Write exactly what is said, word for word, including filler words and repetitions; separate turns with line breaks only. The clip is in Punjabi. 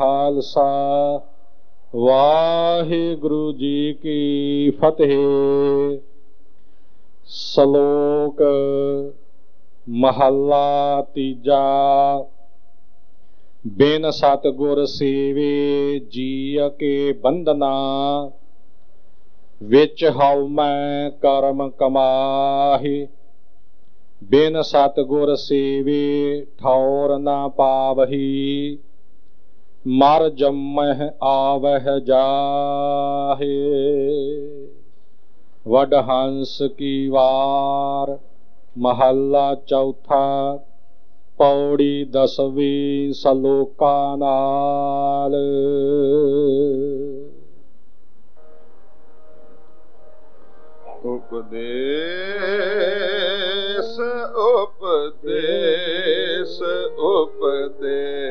ਖਾਲਸਾ ਵਾਹਿਗੁਰੂ ਜੀ ਕੀ ਫਤਿਹ। ਸ਼ਲੋਕ ਮਹੱਲਾ ਤੀਜਾ। ਬਿਨ ਸਤਿਗੁਰ ਸੇਵੇ ਜੀਅ ਕੇ ਬੰਧਨਾ, ਵਿੱਚ ਹਉ ਮੈਂ ਕਰਮ ਕਮਾਹੀ। ਬਿਨ ਸਤਿਗੁਰ ਸੇਵੇ ਠੌਰ ਨਾ ਪਾਵਹੀ, ਮਰ ਜੰਮਹਿ ਆਵਹਿ ਜਾਹੇ। ਵਡਹੰਸ ਕੀ ਵਾਰ ਮਹੱਲਾ ਚੌਥਾ। ਪੌੜੀ ਦਸਵੀਂ ਸਲੋਕਾਂ ਨਾਲ।
ਉਪਦੇਸ ਉਪਦੇਸ ਉਪਦੇਸ